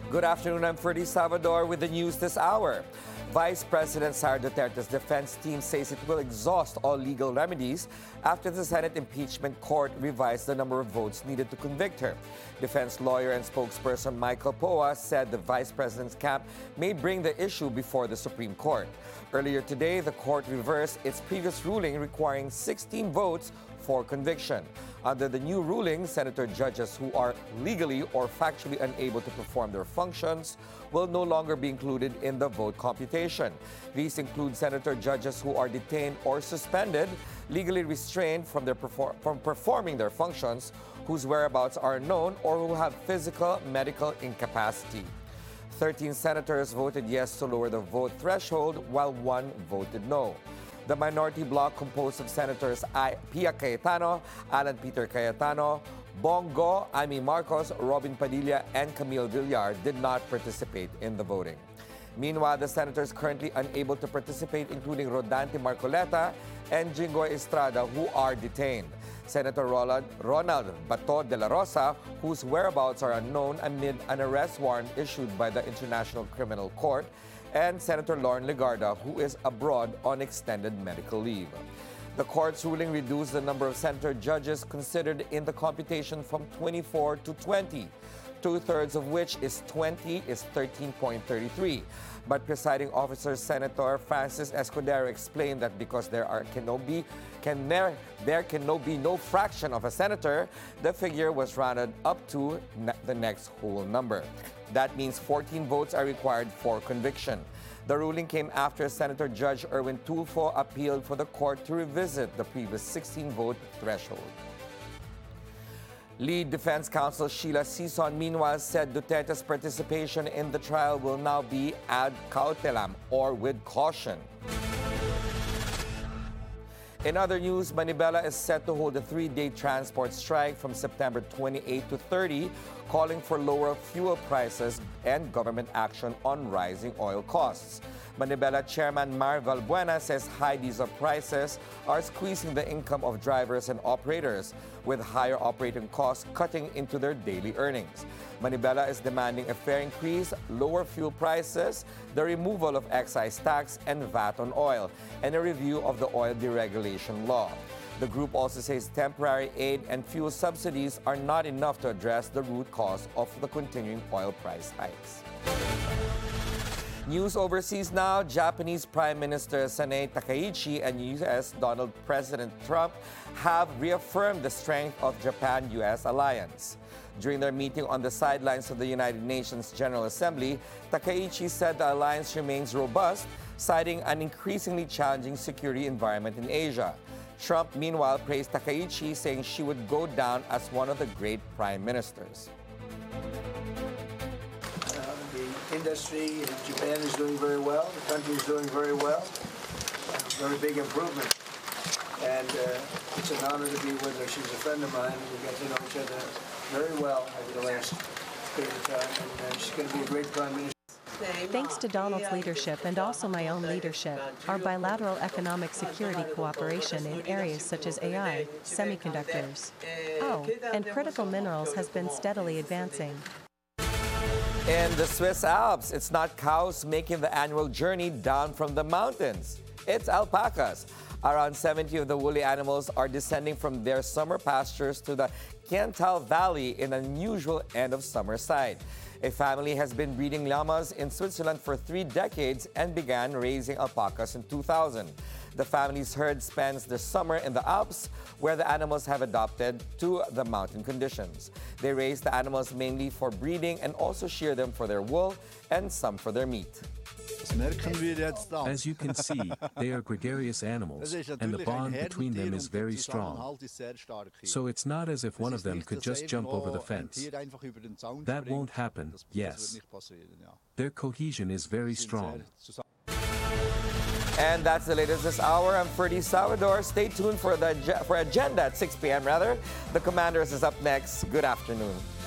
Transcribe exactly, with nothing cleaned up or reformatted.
Good afternoon, I'm Ferdy Salvador with the news this hour. Vice President Sara Duterte's defense team says it will exhaust all legal remedies after the Senate impeachment court revised the number of votes needed to convict her. Defense lawyer and spokesperson Michael Poa said the vice president's camp may bring the issue before the Supreme Court. Earlier today, the court reversed its previous ruling requiring sixteen votes for conviction. Under the new ruling, senator judges who are legally or factually unable to perform their functions will no longer be included in the vote computation. These include senator judges who are detained or suspended, legally restrained from, their perfor- from performing their functions, whose whereabouts are known, or who have physical medical incapacity. thirteen senators voted yes to lower the vote threshold, while one voted no. The minority bloc, composed of Senators Pia Cayetano, Alan Peter Cayetano, Bongo, Amy Marcos, Robin Padilla, and Camille Villar, did not participate in the voting. Meanwhile, the senators currently unable to participate, including Rodante Marcoleta and Jinggoy Estrada, who are detained. Senator Ronald, Ronald Bato de la Rosa, whose whereabouts are unknown amid an arrest warrant issued by the International Criminal Court, and Senator Lauren Legarda, who is abroad on extended medical leave. The court's ruling reduced the number of senator judges considered in the computation from twenty-four to twenty. Two-thirds of which is twenty is thirteen point three three. But presiding officer Senator Francis Escudero explained that because there are can no be can there there can no be no fraction of a senator, the figure was rounded up to ne- the next whole number. That means fourteen votes are required for conviction. The ruling came after Senator Judge Erwin Tulfo appealed for the court to revisit the previous sixteen-vote threshold. Lead Defense Counsel Sheila Sison, meanwhile, said Duterte's participation in the trial will now be ad cautelam, or with caution. In other news, Manibela is set to hold a three-day transport strike from September twenty-eighth to thirtieth, calling for lower fuel prices and government action on rising oil costs. Manibela Chairman Mar Valbuena says high diesel prices are squeezing the income of drivers and operators, with higher operating costs cutting into their daily earnings. Manibela is demanding a fare increase, lower fuel prices, the removal of excise tax and V A T on oil, and a review of the oil deregulation law. The group also says temporary aid and fuel subsidies are not enough to address the root cause of the continuing oil price hikes. News overseas now, Japanese Prime Minister Sanae Takaichi and U S Donald President Trump have reaffirmed the strength of Japan-U S alliance. During their meeting on the sidelines of the United Nations General Assembly, Takaichi said the alliance remains robust, citing an increasingly challenging security environment in Asia. Trump, meanwhile, praised Takaichi, saying she would go down as one of the great prime ministers. The industry in Japan is doing very well. The country is doing very well. Very big improvement. And uh, it's an honor to be with her. She's a friend of mine. We got to know each other very well over the last period of time. And uh, she's going to be a great prime minister. Thanks to Donald's leadership and also my own leadership, our bilateral economic security cooperation in areas such as A I, semiconductors, oh, and critical minerals has been steadily advancing. In the Swiss Alps, it's not cows making the annual journey down from the mountains. It's alpacas. Around seventy of the woolly animals are descending from their summer pastures to the Cantal Valley in an unusual end-of-summer sight. A family has been breeding llamas in Switzerland for three decades and began raising alpacas in two thousand. The family's herd spends the summer in the Alps, where the animals have adapted to the mountain conditions. They raise the animals mainly for breeding and also shear them for their wool and some for their meat. As you can see, they are gregarious animals, and the bond between them is very strong. So it's not as if one of them could just jump over the fence. That won't happen, yes. Their cohesion is very strong. And that's the latest this hour. I'm Ferdy Salvador. Stay tuned for the for Agenda at six p.m. rather. The Commanders is up next. Good afternoon.